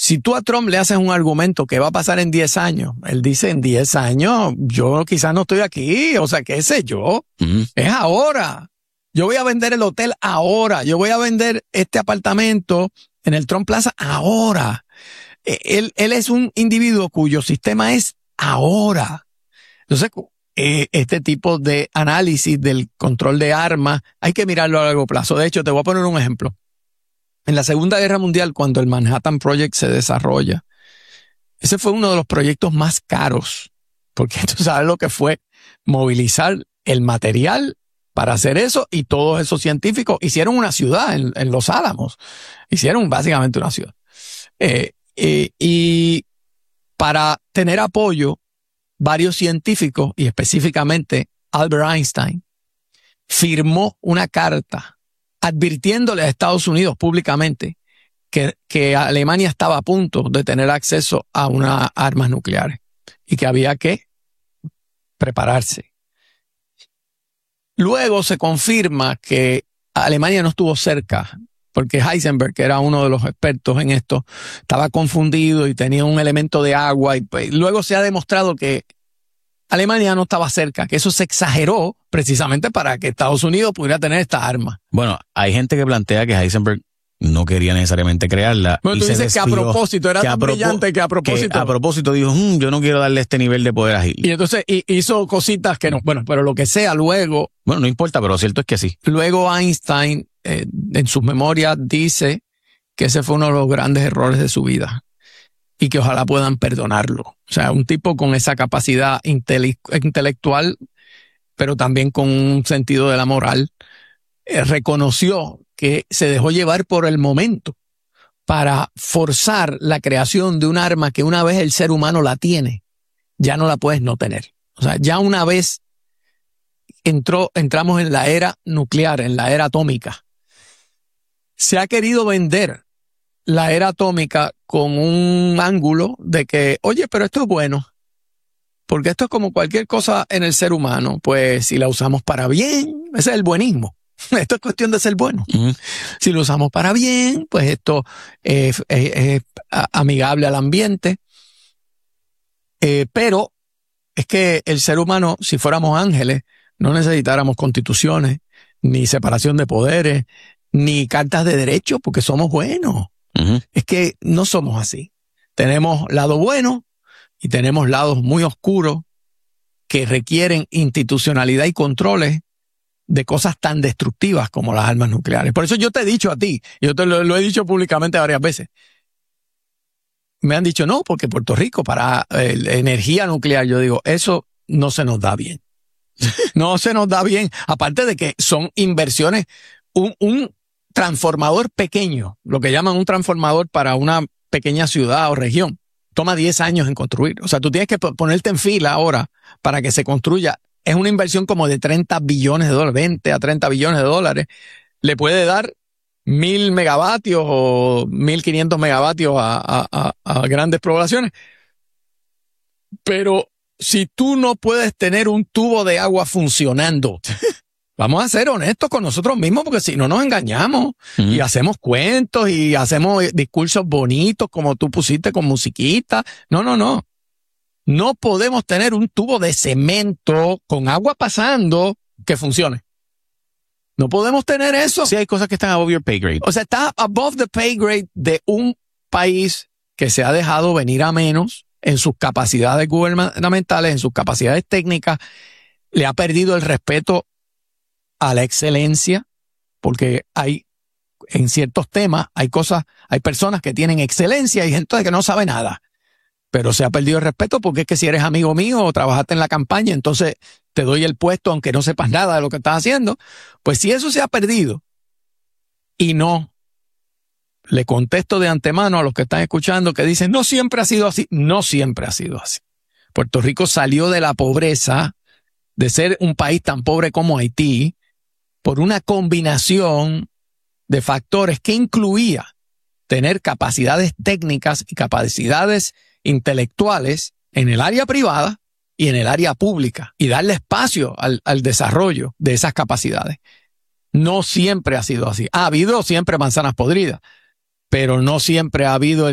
Si tú a Trump le haces un argumento que va a pasar en 10 años, él dice en 10 años, yo quizás no estoy aquí, o sea, qué sé yo, es ahora. Yo voy a vender el hotel ahora, yo voy a vender este apartamento en el Trump Plaza ahora. Él es un individuo cuyo sistema es ahora. Entonces, este tipo de análisis del control de armas hay que mirarlo a largo plazo. De hecho, te voy a poner un ejemplo. En la Segunda Guerra Mundial, cuando el Manhattan Project se desarrolla, ese fue uno de los proyectos más caros, porque tú sabes lo que fue movilizar el material para hacer eso, y todos esos científicos hicieron una ciudad en Los Álamos. Hicieron básicamente una ciudad. Y para tener apoyo, varios científicos, y específicamente Albert Einstein, firmó una carta advirtiéndole a Estados Unidos públicamente que Alemania estaba a punto de tener acceso a unas armas nucleares y que había que prepararse. Luego se confirma que Alemania no estuvo cerca, porque Heisenberg, que era uno de los expertos en esto, estaba confundido y tenía un elemento de agua. Y pues, luego se ha demostrado que Alemania no estaba cerca, que eso se exageró precisamente para que Estados Unidos pudiera tener esta arma. Bueno, hay gente que plantea que Heisenberg no quería necesariamente crearla. Bueno, tú dices que a propósito, era tan brillante que a propósito. Que a propósito dijo, yo no quiero darle este nivel de poder a Hitler. Y entonces hizo cositas que no. Bueno, pero lo que sea, luego. Bueno, no importa, pero lo cierto es que sí. Luego Einstein, en sus memorias, dice que ese fue uno de los grandes errores de su vida y que ojalá puedan perdonarlo. O sea, un tipo con esa capacidad intelectual, pero también con un sentido de la moral, reconoció que se dejó llevar por el momento para forzar la creación de un arma que una vez el ser humano la tiene, ya no la puedes no tener. O sea, ya una vez entramos en la era nuclear, en la era atómica. Se ha querido vender la era atómica con un ángulo de que, oye, pero esto es bueno, porque esto es como cualquier cosa en el ser humano, pues si la usamos para bien, ese es el buenismo. Esto es cuestión de ser bueno. Si lo usamos para bien, pues esto es amigable al ambiente. Pero es que el ser humano, si fuéramos ángeles, no necesitáramos constituciones, ni separación de poderes, ni cartas de derecho, porque somos buenos. Es que no somos así. Tenemos lado bueno y tenemos lados muy oscuros que requieren institucionalidad y controles de cosas tan destructivas como las armas nucleares. Por eso yo te he dicho a ti, yo te lo he dicho públicamente varias veces. Me han dicho, no, porque Puerto Rico para energía nuclear, yo digo, eso no se nos da bien. No se nos da bien. Aparte de que son inversiones, un transformador pequeño, lo que llaman un transformador para una pequeña ciudad o región, toma 10 años en construir. O sea, tú tienes que ponerte en fila ahora para que se construya. Es una inversión como de 30 billones de dólares, 20 a 30 billones de dólares. Le puede dar 1,000 megavatios o 1,500 megavatios a grandes poblaciones. Pero si tú no puedes tener un tubo de agua funcionando, vamos a ser honestos con nosotros mismos, porque si no nos engañamos y hacemos cuentos y hacemos discursos bonitos como tú pusiste con musiquita. No. No podemos tener un tubo de cemento con agua pasando que funcione. No podemos tener eso. Sí, hay cosas que están above your pay grade. O sea, está above the pay grade de un país que se ha dejado venir a menos en sus capacidades gubernamentales, en sus capacidades técnicas. Le ha perdido el respeto a la excelencia, porque en ciertos temas, hay personas que tienen excelencia y gente que no sabe nada. Pero se ha perdido el respeto porque es que si eres amigo mío o trabajaste en la campaña, entonces te doy el puesto aunque no sepas nada de lo que estás haciendo. Pues si eso se ha perdido y no, le contesto de antemano a los que están escuchando que dicen, no siempre ha sido así. No siempre ha sido así. Puerto Rico salió de la pobreza, de ser un país tan pobre como Haití, por una combinación de factores que incluía tener capacidades técnicas y capacidades intelectuales en el área privada y en el área pública y darle espacio al desarrollo de esas capacidades. No siempre ha sido así. Ha habido siempre manzanas podridas, pero no siempre ha habido